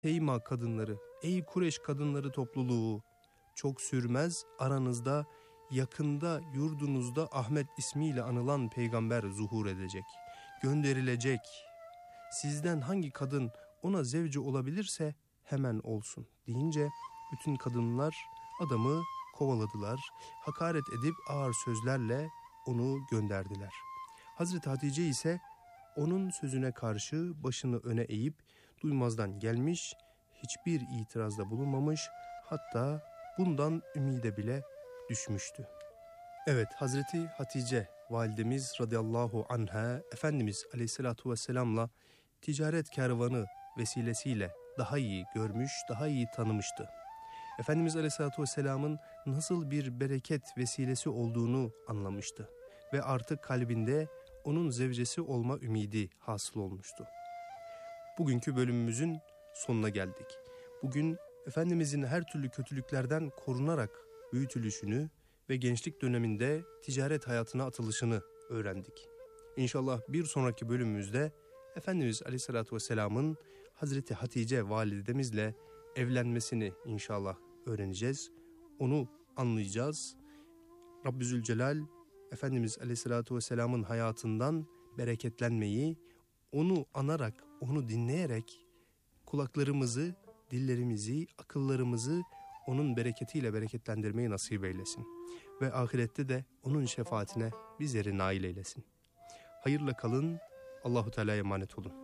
Teyma kadınları, ey Kureş kadınları topluluğu, çok sürmez aranızda, yakında yurdunuzda Ahmet ismiyle anılan peygamber zuhur edecek, gönderilecek. Sizden hangi kadın ona zevci olabilirse hemen olsun deyince bütün kadınlar adamı kovaladılar, hakaret edip ağır sözlerle onu gönderdiler. Hazreti Hatice ise onun sözüne karşı başını öne eğip duymazdan gelmiş, hiçbir itirazda bulunmamış, hatta bundan ümide bile düşmüştü. Evet, Hazreti Hatice validemiz radıyallahu anha Efendimiz aleyhissalatu vesselamla ticaret kervanı vesilesiyle daha iyi görmüş, daha iyi tanımıştı. Efendimiz aleyhissalatu vesselamın nasıl bir bereket vesilesi olduğunu anlamıştı ve artık kalbinde onun zevcesi olma ümidi hasıl olmuştu. Bugünkü bölümümüzün sonuna geldik. Bugün Efendimizin her türlü kötülüklerden korunarak büyütülüşünü ve gençlik döneminde ticaret hayatına atılışını öğrendik. İnşallah bir sonraki bölümümüzde Efendimiz Aleyhisselatü Vesselam'ın Hazreti Hatice validemizle evlenmesini inşallah öğreneceğiz. Onu anlayacağız. Rabbi Zülcelal Efendimiz Aleyhisselatü Vesselam'ın hayatından bereketlenmeyi, onu anarak, onu dinleyerek kulaklarımızı, dillerimizi, akıllarımızı onun bereketiyle bereketlendirmeyi nasip eylesin. Ve ahirette de onun şefaatine bizleri nail eylesin. Hayırla kalın, Allahu Teala'ya emanet olun.